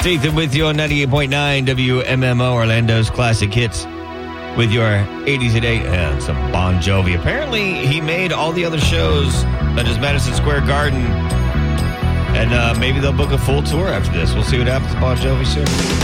Ethan with you on 98.9 WMMO, Orlando's classic hits, with your 80s at 8 and some Bon Jovi. Apparently, he made all the other shows at his Madison Square Garden, and maybe they'll book a full tour after this. We'll see what happens to Bon Jovi soon.